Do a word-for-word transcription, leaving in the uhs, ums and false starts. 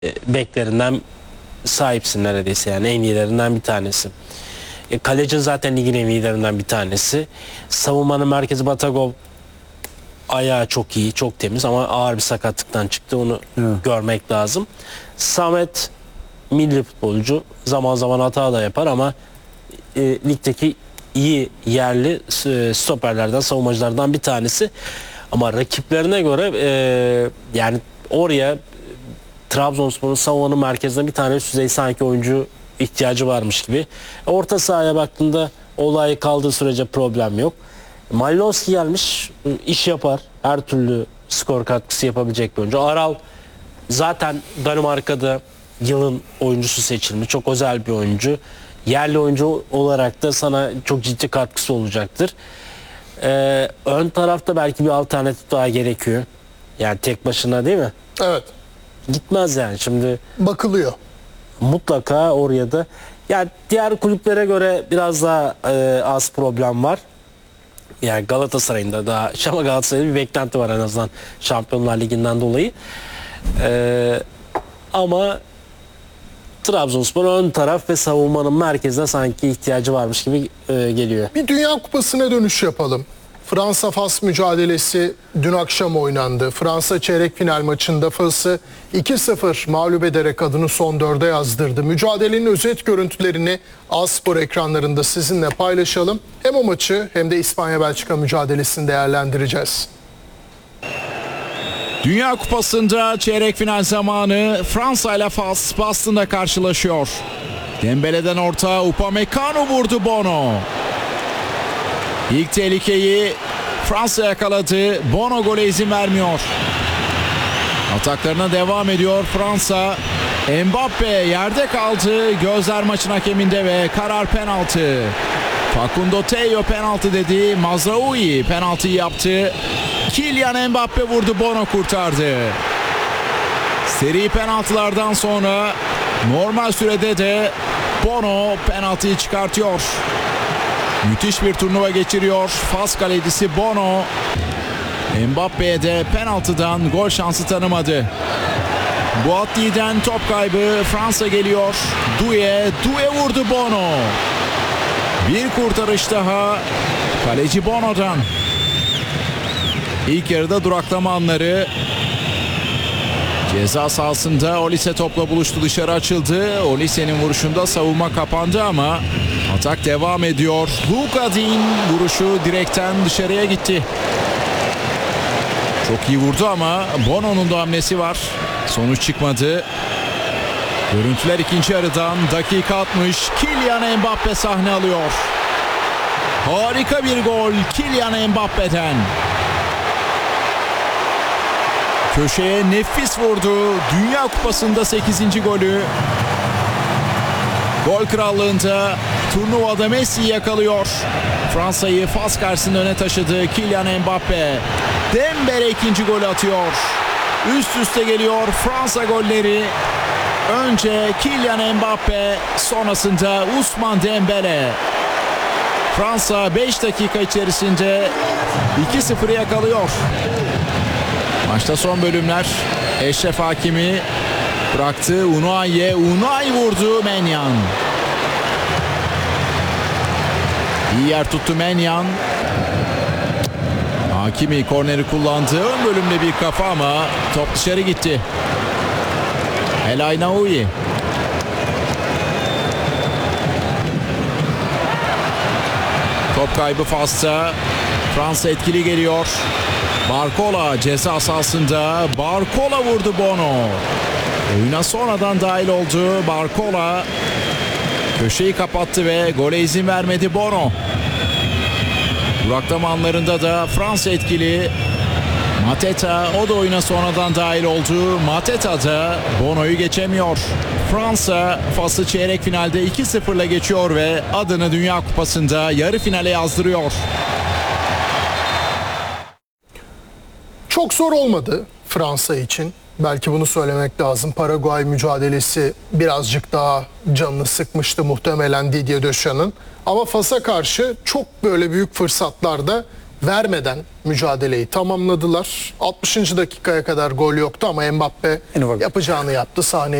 beklerinden sahipsin neredeyse, yani en iyilerinden bir tanesi. E, kalecin zaten ligin en iyilerinden bir tanesi. Savunmanın merkezi Batagov ayağı çok iyi, çok temiz ama ağır bir sakatlıktan çıktı. Onu evet. görmek lazım. Samet milli futbolcu, zaman zaman hata da yapar ama e, ligdeki iyi yerli e, stoperlerden, savunmacılardan bir tanesi. Ama rakiplerine göre e, yani oraya Trabzonspor'un savunmanın merkezinde bir tane üst düzey sanki oyuncu ihtiyacı varmış gibi. Orta sahaya baktığında olay kaldığı sürece problem yok. Malinowski gelmiş, iş yapar. Her türlü skor katkısı yapabilecek bir oyuncu. Aral zaten Danimarka'da yılın oyuncusu seçilmiş. Çok özel bir oyuncu. Yerli oyuncu olarak da sana çok ciddi katkısı olacaktır. Ee, ön tarafta belki bir alternatif daha gerekiyor. Yani tek başına değil mi? Evet. Gitmez yani şimdi. Bakılıyor. Mutlaka oraya da. Yani diğer kulüplere göre biraz daha e, az problem var. Yani Galatasaray'ın da daha, ama Galatasaray'da bir beklenti var en azından Şampiyonlar Ligi'nden dolayı. Ee, ama Trabzonspor ön taraf ve savunmanın merkezine sanki ihtiyacı varmış gibi e, geliyor. Bir Dünya Kupası'na dönüş yapalım. Fransa-Fas mücadelesi dün akşam oynandı. Fransa çeyrek final maçında Fas'ı iki sıfır mağlup ederek adını son dörde yazdırdı. Mücadelenin özet görüntülerini A-Spor ekranlarında sizinle paylaşalım. Hem o maçı hem de İspanya-Belçika mücadelesini değerlendireceğiz. Dünya Kupası'nda çeyrek final zamanı Fransa ile Fas Boston'da karşılaşıyor. Dembele'den orta, Upamecano vurdu, Bono. İlk tehlikeyi Fransa yakaladı. Bono gole izin vermiyor. Ataklarına devam ediyor Fransa. Mbappe yerde kaldı. Gözler maçın hakeminde ve karar penaltı. Facundo Teo penaltı dedi. Mazraoui penaltıyı yaptı. Kylian Mbappe vurdu, Bono kurtardı. Seri penaltılardan sonra normal sürede de Bono penaltıyı çıkartıyor. Müthiş bir turnuva geçiriyor Fas kalecisi Bono. Mbappe'ye de penaltıdan gol şansı tanımadı. Boatly'den top kaybı, Fransa geliyor. Doué, Doué vurdu, Bono. Bir kurtarış daha kaleci Bono'dan. İlk yarıda duraklama anları. Ceza sahasında Olise topla buluştu, dışarı açıldı. Olise'nin vuruşunda savunma kapandı ama atak devam ediyor. Luka Dean vuruşu direkten dışarıya gitti. Çok iyi vurdu ama Bono'nun da hamlesi var. Sonuç çıkmadı. Görüntüler ikinci yarıdan, dakika altmış. Kylian Mbappe sahne alıyor. Harika bir gol Kylian Mbappe'den. Köşeye nefis vurdu. Dünya Kupası'nda sekizinci golü. Gol krallığında turnuvada Messi'yi yakalıyor. Fransa'yı Fas karşısında öne taşıdı Kylian Mbappe. Dembele ikinci golü atıyor. Üst üste geliyor Fransa golleri. Önce Kylian Mbappe, sonrasında Ousmane Dembele. Fransa beş dakika içerisinde iki sıfırı yakalıyor. Maçta son bölümler. Eşref Hakimi bıraktı. Unai'ye. Unai vurdu. Maignan. İyi yer tuttu Maignan. Hakimi korneri kullandı. Ön bölümde bir kafa ama top dışarı gitti. El Aynaoui. Top kaybı Fas'ta. Fransa etkili geliyor. Barcola ceza sahasında. Barcola vurdu, Bono. Oyuna sonradan dahil oldu. Barcola köşeyi kapattı ve gole izin vermedi Bono. Duraklama anlarında da Fransa etkili. Mateta, o da oyuna sonradan dahil oldu. Mateta da Bono'yu geçemiyor. Fransa Fas'ı çeyrek finalde iki sıfırla geçiyor ve adını Dünya Kupası'nda yarı finale yazdırıyor. Çok zor olmadı Fransa için. Belki bunu söylemek lazım. Paraguay mücadelesi birazcık daha canını sıkmıştı muhtemelen Didier Deschamps. Ama Fas'a karşı çok böyle büyük fırsatlarda vermeden mücadeleyi tamamladılar. altmışıncı dakikaya kadar gol yoktu ama Mbappe En ufak- yapacağını yaptı. Sahne